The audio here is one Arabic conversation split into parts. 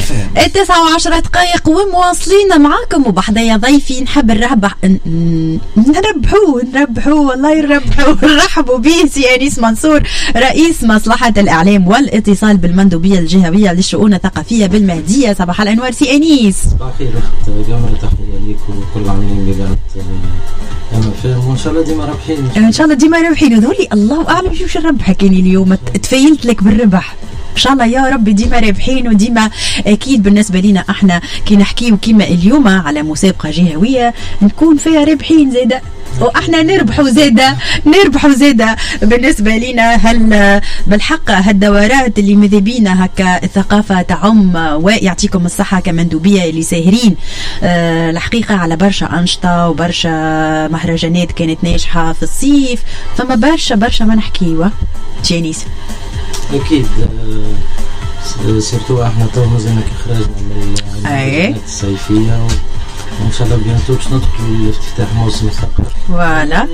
9:10 دقائق ومواصلين معاكم، وبحضية ضيفي نحب نربحوا والله نربحوا نرحبوا به سي أنيس منصور، رئيس مصلحة الإعلام والاتصال بالمندوبية الجهوية للشؤون الثقافية بالمهدية. صباح الأنوار سي أنيس. صباح الخير أخت جمرة، تحية ليك وكل عاملين بذات MFM، وإن شاء الله ديما رابحين. إن شاء الله ديما رابحين. وذولي الله أعلم شو نربحك يعني اليوم، تفيلت لك بالربح ان شاء الله يا رب، ديما رابحين وديما اكيد. بالنسبه لنا احنا كي نحكيو كيما اليوم على مسابقه جهويه نكون فيها رابحين زاده، واحنا نربحوا زاده. بالنسبه لنا هل بالحق هالدورات اللي مذيبينا هكا الثقافه تعم، ويعطيكم الصحه كمندوبيه اللي ساهرين الحقيقه على برشا انشطه وبرشا مهرجانات كانت ناجحه في الصيف، فما برشا ما نحكيوه جانيس. أكيد سيرتو احنا تو مازلنا كي خرجنا من العيد الصيفية، وإن شاء الله بيانتو باش ندخلوا لافتتاح موسم الثقافة. فوالا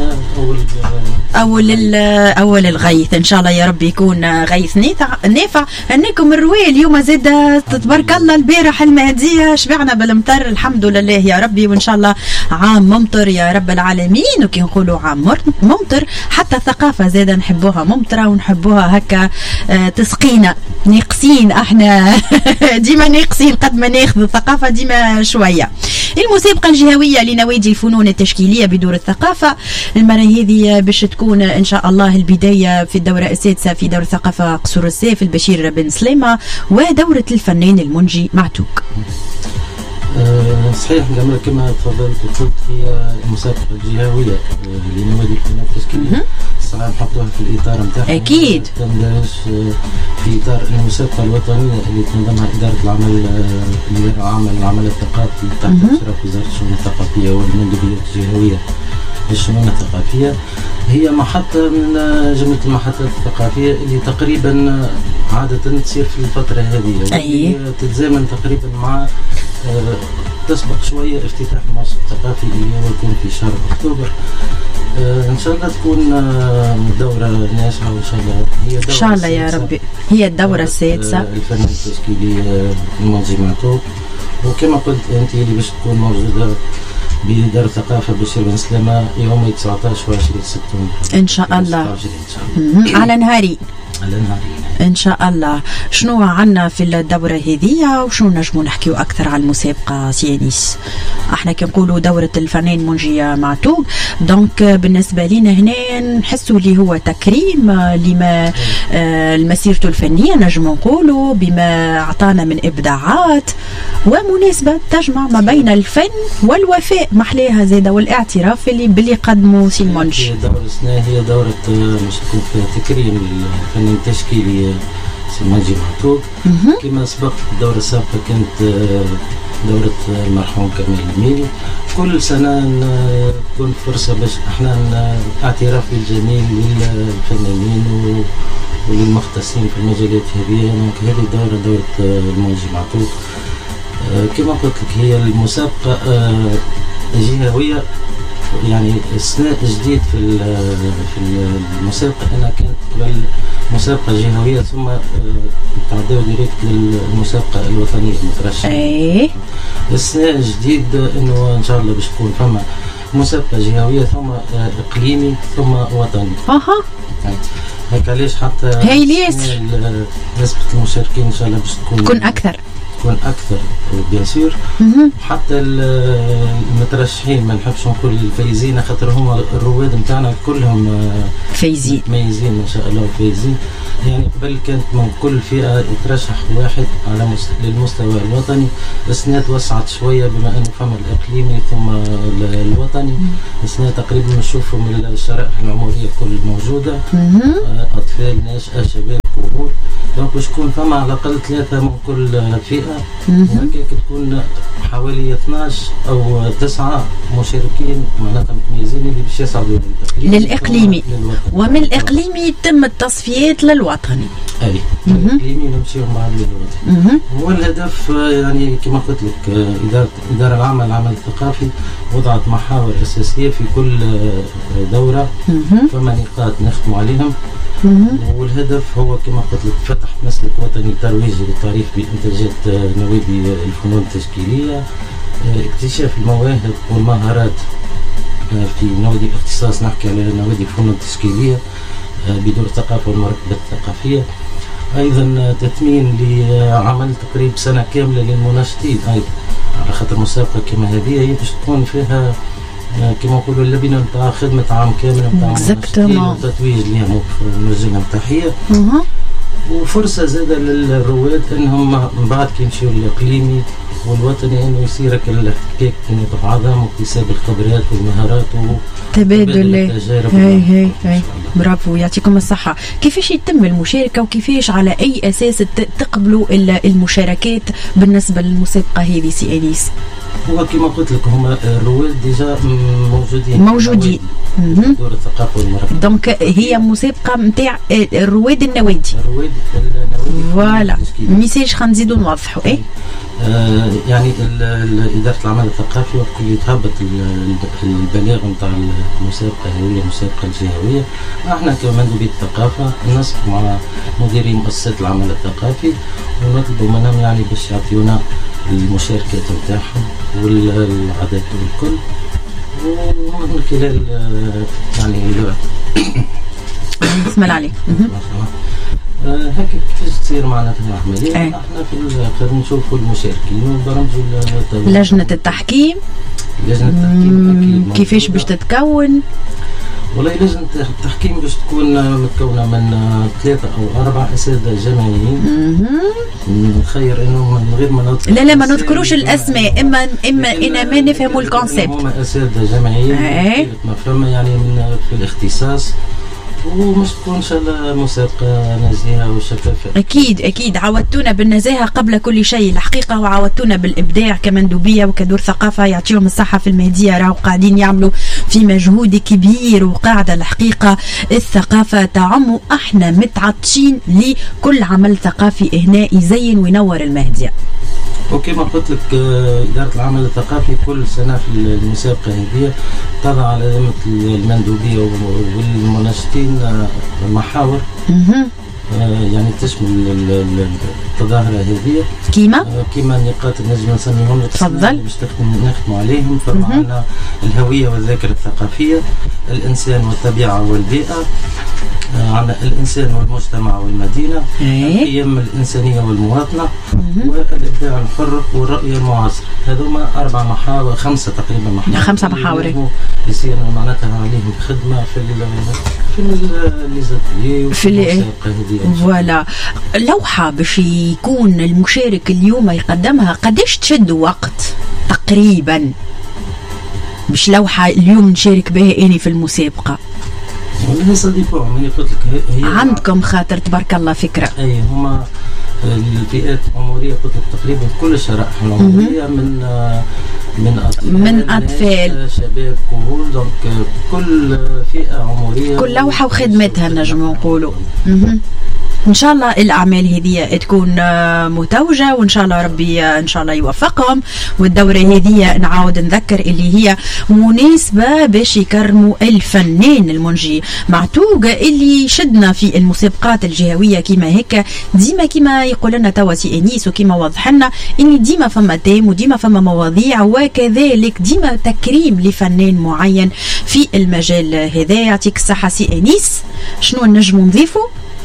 أول الغيث إن شاء الله يا رب يكون غيث نافع. هنيكم الروي اليوم زاد تبارك الله، البارح المهدية شبعنا بالمطر الحمد لله يا ربي، وإن شاء الله عام ممطر يا رب العالمين. وكي نقولوا عام ممطر حتى الثقافة زاد نحبوها ممطرة ونحبوها هكا تسقينا ناقصين، احنا ديما ناقصين قد ما ناخذ الثقافة ديما شوية. المسابقة الجهوية لنوادي الفنون التشكيلية بدور الثقافة المرة هذه باش تكون إن شاء الله البداية في الدورة السادسة في دور الثقافة قصور السيف البشير بن سليمة، ودورة الفنان المنجي معتوق. صحيح كما تفضلت وقلت، هي المسابقة الجهوية لنوادي الفنون التشكيلية صراحة نحطوها في الإطار نتاعها، أكيد تندرج في إطار المسابقة الوطنية اللي تنظمها إدارة العمل الثقافي تحت إشراف وزارة الشؤون الثقافية والمندوبية الجهوية للشؤون الثقافية. هي محطة من جملة المحطات الثقافية اللي تقريبا عادة تصير في الفترة هذه، تتزامن تقريبا مع تسبق شوية افتتاح الموسم الثقافي اللي هو يكون في شهر أكتوبر. إن شاء الله تكون دورة ناجحة، وإن شاء الله هي دورة إن شاء الله يا ربي هي الدورة السادسة الفنان التشكيلي المنجي معتوق. وكما قلت أنت اللي باش تكون موجودة بدار الثقافة بشير بن سليمة يوم 19 و20 سبتمبر إن شاء الله على نهاري إن شاء الله. شنو عنا في الدورة هذه وشنو نجمو نحكيو أكثر على المسابقة سيانيس؟ احنا كنقولوا دورة الفنان منجي معتوق، دونك بالنسبة لنا هنا نحسوا اللي هو تكريم لما المسيرته الفنية، نجمو نقولوا بما أعطانا من إبداعات، ومناسبة تجمع ما بين الفن والوفاء محليها زادة والاعتراف اللي قدموا سي المنجي. هي دورة مش تكون فيها تكريم الفنان التشكيلي سي المنجي معتوق. كما سبق الدورة السابقة كانت دورة المرحوم كمال الميلي. كل سنة تكون فرصة باش احنا اعتراف بالجميل للفنانين وللمختصين في المجالات هذه. هذه دورة المنجي معتوق. كما قلت لك هي المسابقة جهوية، يعني استثناء جديد في المسابقة أنها كانت قبل مسابقة جهوية ثم تعدوا ديريكت للمسابقة الوطنية المترشحة. استثناء جديد أنه إن شاء الله باش تكون فما مسابقة جهوية ثم إقليمي ثم وطني. هيك علاش حتى هي ليش نسبة المشاركين إن شاء الله باش تكون أكثر بيان سور. حتى المترشحين ما نحبش نقول الفايزين خاطر هما الرواد نتاعنا كلهم فايزين مميزين ان شاء الله فايزين. يعني قبل كانت من كل فئه يترشح واحد على للمستوى الوطني، السنه توسعت شويه بما انه فما الاقليمي ثم الوطني. السنه تقريبا نشوفوا من الشرائح العمريه كل موجوده، اطفال ناشئه شباب كبار، دونك باش تكون فما على الاقل 3 من كل فئه، وهكاك تكون حوالي 12 أو 9 مشاركين معناتها متميزين اللي باش يصعدوا للإقليمي، ومن الإقليمي يتم التصفيات للوطني. أي الإقليمي نمشيو مع للوطني. والهدف يعني كما قلت لك إدارة العمل الثقافي وضعت محاور أساسية في كل دورة، فما نقاط نخدموا عليهم. والهدف هو كما قلت لك فتح مسلك وطني ترويجي للتعريف بإنتاجات نوادي الفنون التشكيلية، اكتشاف المواهب والمهارات في نوادي الاختصاص، نحكي على نوادي الفنون التشكيلية بدور الثقافة والمراكبات الثقافية. أيضا تثمين لعمل تقريبا سنة كاملة للمناشطين أيضا، على خاطر مسابقة كما هذه هي باش تكون فيها كما نقولوا اللبنة نتاع خدمة عام كامل نتاع المناشطين وتتويج لهم ونوجه تحية. وفرصة زادة للرواد انهم من بعد كي يمشيو للاقليمي والوطني انه يصير الاحتكاك بين بعضهم واكتساب الخبرات والمهارات وتبادل التجارب. هي برافو، يعطيكم الصحة. كيفاش يتم المشاركة وكيفاش على اي اساس تقبلوا المشاركات بالنسبة للمسابقة هذه سي انيس؟ هو كما قلت لك هما الرواد ديجا موجودين دور الثقافة والمراكبة. دونك هي مسابقة نتاع الرواد النوادي. فوالا ميساج خنزيدو نوضحوا يعني إدارة العمل الثقافي وقت اللي تهبط البلاغ نتاع المسابقة هي المسابقة الجهوية، احنا كمندوبية الثقافة نسق مع مديري مؤسسات العمل الثقافي ونطلبوا منهم يعني باش يعطيونا المشاركات نتاعهم والعدد والكل، ومن خلال يعني بسم الله عليك هكا كيفاش تصير معناتها العملية. احنا في الاخر نشوفوا المشاركين ونبرمجوا لجنة التحكيم. كيفاش باش تتكون؟ والله لجنة التحكيم باش تكون متكونة من 3 أو 4 أساتذة جامعيين. خير انه من غير ما نذكر لا ما نذكروش الاسماء، اما انا ما نفهموا الكونسيبت. هم أساتذة جامعيين مفهومة يعني من في الاختصاص، ومش تكون ان شاء الله مسابقه نزيهه وشفافه. اكيد عودتونا بالنزاهه قبل كل شيء الحقيقه، وعودتونا بالابداع كمندوبيه وكدور ثقافه. يعطيهم الصحه في المهديه، راهو قاعدين يعملوا في مجهود كبير، وقاعده الحقيقه الثقافه تعم. احنا متعطشين لكل عمل ثقافي هنا يزين وينور المهديه. وكما قلت لك إدارة العمل الثقافي كل سنة في المسابقة هذه تضع على ذمة المندوبية والمناشطين محاور يعني تشمل التظاهرة هذه كيما نقاط النجم نسميهم. تفضل. باش نختموا عليهم. فمعنا الهوية والذاكرة الثقافية، الإنسان والطبيعة والبيئة، عندنا الإنسان والمجتمع والمدينة، القيم الإنسانية والمواطنة، والإبداع الحر والرؤية المعاصرة. هذوما 4 محاور 5 تقريبا محاور. 5 محاور يصير معناتها عليهم خدمة في المسابقة هذه. فوالا لوحة باش يكون المشارك اليوم يقدمها قديش تشد وقت تقريبا باش لوحة اليوم نشارك بها اني في المسابقة؟ والله صديقوا من قلت لك هي عندكم خاطر تبارك الله فكرة. اي هما الفئات العمرية قلت لك تقريبا كل الشرائح العمرية من أطفال شباب كهول، دونك كل فئة عمرية كل لوحة وخدمتها نجم نقولوا. ان شاء الله الاعمال هذه تكون متوجه، وان شاء الله ربي ان شاء الله يوفقهم. والدوره هذه نعاود نذكر اللي هي مناسبه باش يكرموا الفنان المنجي معتوق اللي شدنا في المسابقات الجهويه كيما هيك. ديما كيما يقول لنا توا سي انيس وكيما وضح لنا ان ديما فما تيم وديما فما مواضيع، وكذلك ديما تكريم لفنان معين في المجال هذا. يعطيك الصحه سي انيس. شنو نجم نضيفوا؟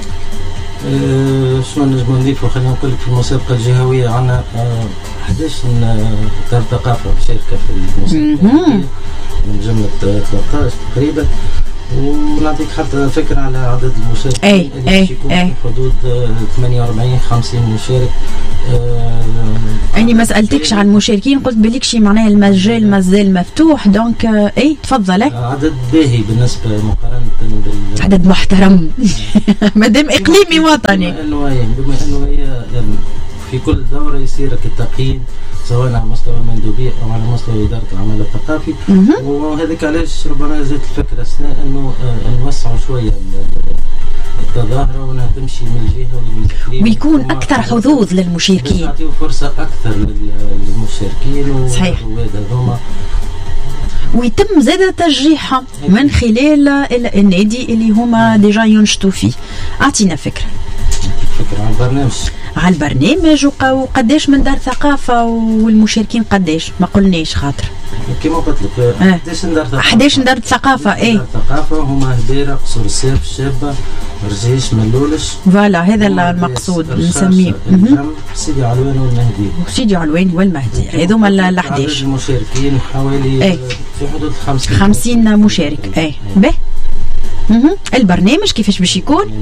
شنو نجم نضيفوا؟ خلينا نقول لك في المسابقة الجهوية عندنا 11 دار ثقافة شاركة في المسابقة من جملة 13 تقريبا، ونعطيك حتى فكرة على عدد المشاركين اللي يكون في حدود 48-50 مشارك. أني ما سألتكش عن المشاركين، قلت بليك شي معناها المجال مازال مفتوح. دونك تفضل. عدد باهي بالنسبة مقارنة عدد محترم مادام إقليمي وطني. بما أنه هي في كل دورة يصير التقييم سواء على مستوى المندوبية أو على مستوى إدارة العمل الثقافي. وهذاك علاش ربما زادت الفكرة أثناء أنه نوسعوا شوية التظاهرة وأنها تمشي من الجهة ويكون أكثر حظوظ للمشاركين، نعطيو فرصة أكثر للمشاركين. صحيح. هذوما ويتم زاد تشجيعها من خلال النادي اللي هما ديجا ينشطوا فيه. أعطينا فكرة عن البرنامج. على البرنامج. وقداش من دار ثقافة والمشاركين قداش ما قلناش خاطر كما قلت لك 11 دار ثقافة. دار ثقافة هما هديرة، قصور السيف، الشابة، رجيش، ملولش. فوالا هذا المقصود نسميه سيدي علوان والمهدي. سيدي علوان والمهدي هذوما ال 11 المشاركين حوالي في حدود 50 مشارك. به البرنامج كيفاش باش يكون؟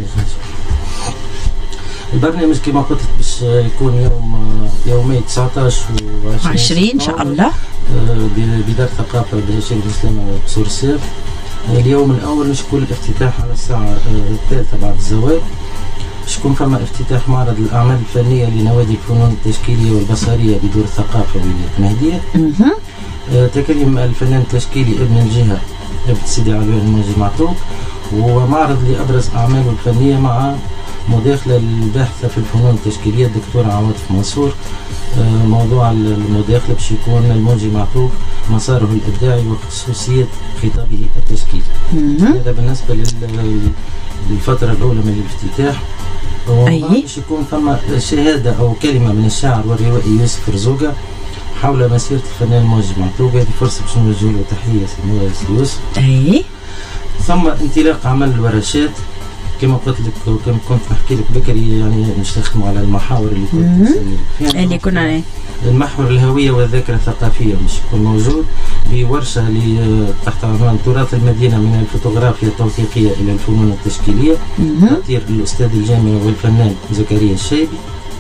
البرنامج كما قلت باش يكون يومي 19 و 20 ان شاء الله بدار ثقافة بشيخ الإسلام وقصور السيف. اليوم الأول باش يكون الافتتاح على الساعة 3 بعد الزوال. باش يكون فما افتتاح معرض الأعمال الفنية لنوادي الفنون التشكيلية والبصرية بدور الثقافة والمهدية. تكريم الفنان التشكيلي ابن الجهة ابن سيدي علوان المنجي معطوك، ومعرض لأبرز أعماله الفنية مع مداخلة الباحثة في الفنون التشكيلية الدكتور عواطف منصور. موضوع المداخلة باش يكون المنجي معطوك مساره الإبداعي وخصوصية خطابه التشكيلي. هذا بالنسبة للفترة الأولى من الافتتاح. باش يكون ثم شهادة أو كلمة من الشاعر والروائي يوسف رزوقة حول مسيرة الفنان المنجي معطوك. هذه فرصة باش نوجه له تحية سي يوسف. ثم انطلاق عمل الورشات كما قلت لك وكما كنت نحكي لك بكري، يعني نستخدموا على المحاور اللي كنت نسمي اللي كنا المحور الهوية والذاكرة الثقافية باش يكون موجود بورشة تحت عنوان تراث المدينة من الفوتوغرافيا التوثيقية إلى الفنون التشكيلية، تأثير الأستاذ الجامعي والفنان زكريا الشيبي.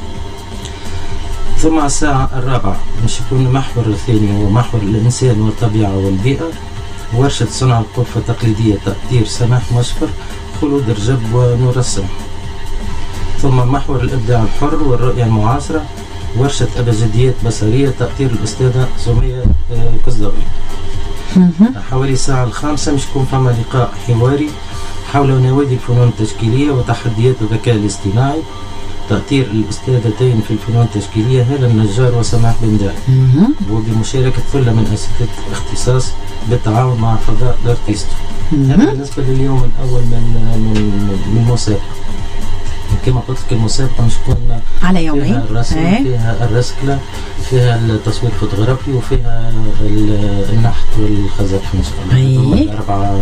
ثم على الساعة 4 باش يكون المحور الثاني هو محور الإنسان والطبيعة والبيئة، ورشة صنع القفة التقليدية تأثير سماح مشفر، خلود رجب ونور السمح. ثم محور الإبداع الحر والرؤية المعاصرة، ورشة أبجديات بصرية تأثير الأستاذة سمية كزدوي. حوالي الساعة 5 باش يكون فما لقاء حواري حول نوادي الفنون التشكيلية وتحديات الذكاء الاصطناعي، تأثير الأستاذتين في الفنون التشكيلية هالة النجار وسماح بن داعي، وبمشاركة ثلة من أساتذة الاختصاص بالتعاون مع فضاء الارتيست. هذا بالنسبة لليوم الأول من المسابقة. كما قلت لك المسابقة مش تكون على يومين، فيها الرسم، فيها الرسكلة، فيها التصوير الفوتوغرافي، وفيها النحت والخزف إن شاء الله. 4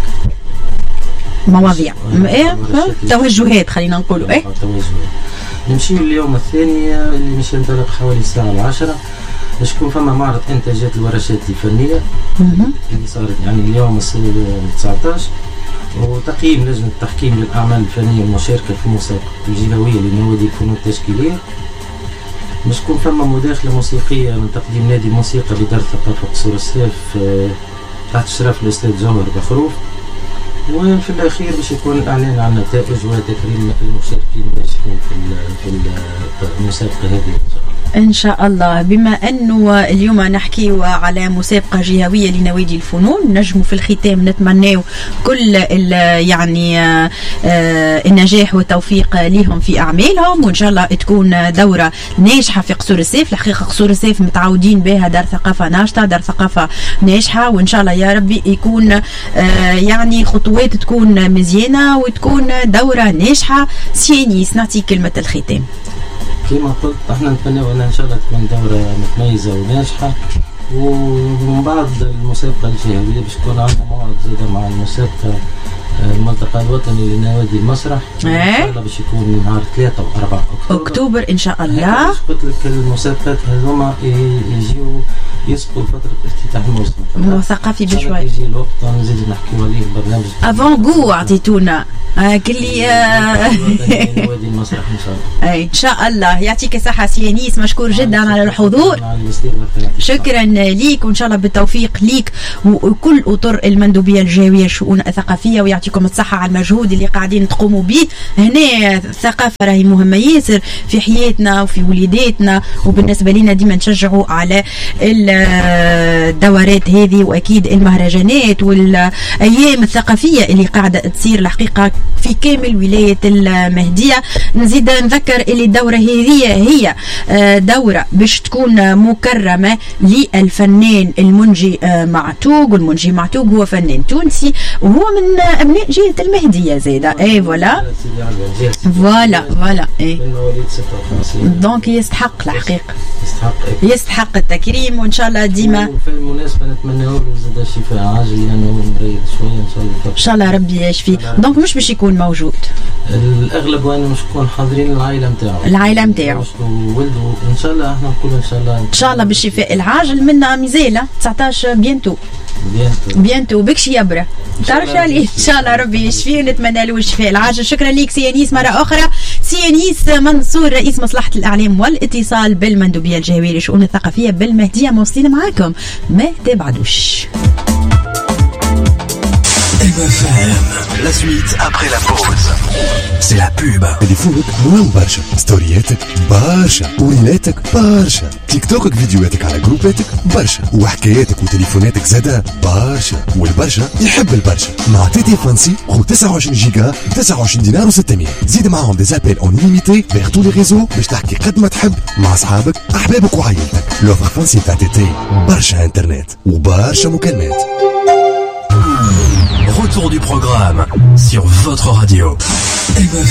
مواضيع توجهات خلينا نقولوا. توجهات. نمشي اليوم الثاني اللي مش ينطلق حوالي الساعة 10 باش يكون فما معرض إنتاجات الورشات الفنية اللي صارت يعني اليوم 19، وتقييم لجنة التحكيم للأعمال الفنية المشاركة في المسابقة الجهوية لنوادي الفنون التشكيلية. باش تكون فما مداخلة موسيقية من تقديم نادي الموسيقى بدار الثقافة قصور السيف تحت إشراف الأستاذ جوهر بخروف. وفي الأخير باش يكون الإعلان عن النتائج وتكريم المشاركين باش في المسابقة هذه إن شاء الله. بما أنه اليوم نحكي على مسابقة جهوية لنوادي الفنون، نجموا في الختام نتمناو كل يعني النجاح والتوفيق لهم في أعمالهم، وإن شاء الله تكون دورة ناجحة في قصور السيف. الحقيقة قصور السيف متعودين بها دار ثقافة ناشطة، دار ثقافة ناجحة، وإن شاء الله يا ربي يكون يعني خطوات تكون مزيانة وتكون دورة ناجحة. سيانيس نعطي كلمة الختام. كما قلت احنا نتمنى ان شاء الله تكون دورة متميزة وناجحة، ومن بعد المسابقة الجهوية باش تكون عندنا موعد زيادة مع المسابقة الملتقى الوطني لنوادي المسرح ان شاء الله باش يكون نهار 3 و4 أكتوبر ان شاء الله. قلت لك المسابقات هذوما يجيو يسبقوا فترة افتتاح الموسم الثقافي بشوي. يجي الوقت نزيد نحكيو عليه البرنامج افون جو عطيتونا كلي نوادي المسرح ان شاء الله. ان شاء الله. يعطيك الصحة سيانيس، مشكور جدا على الحضور. شكرا ليك، وان شاء الله بالتوفيق ليك وكل اطر المندوبية الجهوية الشؤون الثقافية، ويعطيكم الصحة على المجهود اللي قاعدين تقوموا به. هنا الثقافة راهي مهمة ياسر في حياتنا وفي وليداتنا، وبالنسبة لنا ديما نشجعوا على الدورات هذه واكيد المهرجانات والايام الثقافيه اللي قاعده تصير الحقيقه في كامل ولايه المهديه. نزيد نذكر اللي الدوره هذه هي دوره باش تكون مكرمه للفنان المنجي معتوق، والمنجي معتوق هو فنان تونسي وهو من ابناء جهه المهديه زاده. اي فوالا اي دونك يستحق الحقيقه، يستحق التكريم وان شاء الله ديما. في المناسبه نتمنى له زاد شفاء عاجل لانه مريض شويه ان شاء الله. ان شاء الله ربي يشفيه. دونك مش باش يكون موجود الاغلب وانا مش نكون حاضرين العائله نتاعو ولده ان شاء الله. احنا نقول ان شاء الله بالشفاء العاجل منا ميزيلا 19 بيانتو بكش يبرى تعرف عليه. ان شاء الله ربي يشفيه ونتمنى له الشفاء العاجل. شكرا لك سي انيس مره اخرى. سي انيس منصور رئيس مصلحه الاعلام والاتصال بالمندوبيه الجهويه للشؤون الثقافيه بالمهديه. موصلين معاكم ما تبعدوش. La suite après la pause. C'est la pub. تليفونك مهم برشا، ستورياتك برشا، وريلاتك برشا، تيك توكك فيديوهاتك على جروباتك برشا، وحكاياتك وتليفوناتك زادا برشا، والبرشا يحب البرشا. مع تي تي فانسي خذ 29 جيجا ب 29 دينار و600. زيد معاهم دي زابيل اون ليميتي فيغ تو لي ريزو باش تحكي قد ما تحب مع اصحابك احبابك وعائلتك. لوفر فانسي تاع تي تي برشا انترنت وبرشا مكالمات. Retour du programme sur votre radio.